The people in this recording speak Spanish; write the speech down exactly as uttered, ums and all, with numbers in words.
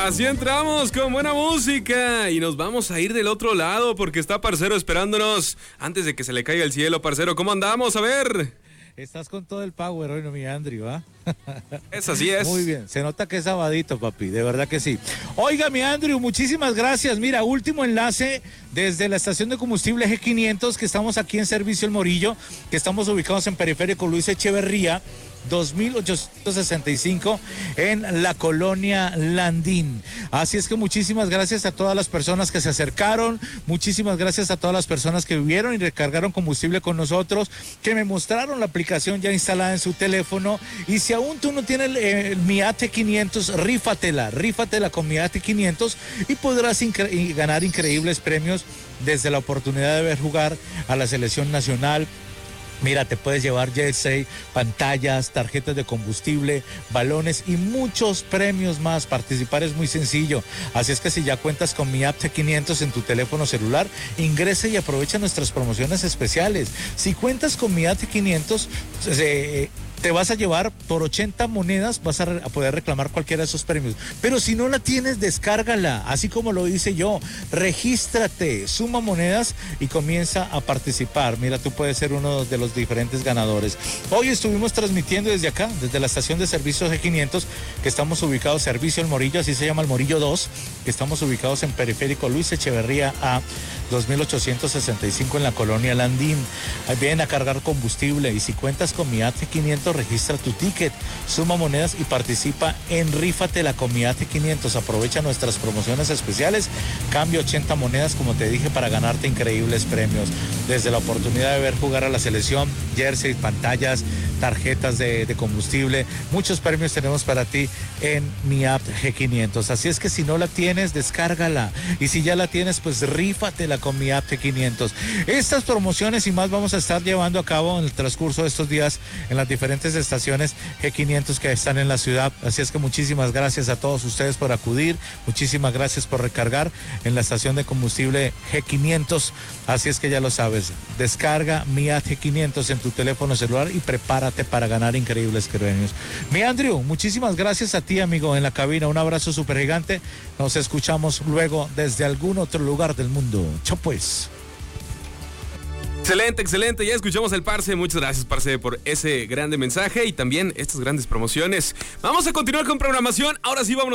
Así entramos con buena música y nos vamos a ir del otro lado porque está Parcero esperándonos antes de que se le caiga el cielo. Parcero, ¿cómo andamos? A ver. Estás con todo el power hoy, no, mi Andrew, ¿ah? Es así es. Muy bien, se nota que es sabadito, papi, de verdad que sí. Oiga, mi Andrew, muchísimas gracias. Mira, último enlace desde la estación de combustible G quinientos, que estamos aquí en Servicio El Morillo, que estamos ubicados en Periférico Luis Echeverría, dos mil ochocientos sesenta y cinco, en la colonia Landín. Así es que muchísimas gracias a todas las personas que se acercaron, muchísimas gracias a todas las personas que vivieron y recargaron combustible con nosotros, que me mostraron la aplicación ya instalada en su teléfono. Y si aún tú no tienes el, el Miate quinientos, rífatela, rífatela con Miate quinientos y podrás incre- ganar increíbles premios, desde la oportunidad de ver jugar a la selección nacional. Mira, te puedes llevar jersey, pantallas, tarjetas de combustible, balones y muchos premios más. Participar es muy sencillo. Así es que si ya cuentas con mi app T quinientos en tu teléfono celular, ingrese y aprovecha nuestras promociones especiales. Si cuentas con mi app T quinientos, eh, te vas a llevar por ochenta monedas, vas a, re- a poder reclamar cualquiera de esos premios. Pero si no la tienes, descárgala, así como lo hice yo. Regístrate, suma monedas y comienza a participar. Mira, tú puedes ser uno de los diferentes ganadores. Hoy estuvimos transmitiendo desde acá, desde la estación de servicio G quinientos, que estamos ubicados, Servicio El Morillo, así se llama El Morillo dos, que estamos ubicados en Periférico Luis Echeverría A, dos mil ochocientos sesenta y cinco, en la colonia Landín. Ahí vienen a cargar combustible y si cuentas con mi A T quinientos, registra tu ticket, suma monedas y participa en Rífate la con mi A T quinientos. Aprovecha nuestras promociones especiales, cambia ochenta monedas, como te dije, para ganarte increíbles premios, desde la oportunidad de ver jugar a la selección, jersey, pantallas, tarjetas de, de combustible. Muchos premios tenemos para ti en mi app G quinientos. Así es que si no la tienes, descárgala, y si ya la tienes, pues rífatela con mi app G quinientos. Estas promociones y más vamos a estar llevando a cabo en el transcurso de estos días en las diferentes estaciones G quinientos que están en la ciudad. Así es que muchísimas gracias a todos ustedes por acudir, muchísimas gracias por recargar en la estación de combustible G quinientos. Así es que ya lo sabes, descarga mi app G quinientos en tu teléfono celular y prepárate para ganar increíbles premios. Mi Andrew, muchísimas gracias a ti, amigo, en la cabina. Un abrazo súper gigante. Nos escuchamos luego desde algún otro lugar del mundo. Chao pues. Excelente, excelente. Ya escuchamos al Parce. Muchas gracias, Parce, por ese grande mensaje y también estas grandes promociones. Vamos a continuar con programación. Ahora sí, vamos.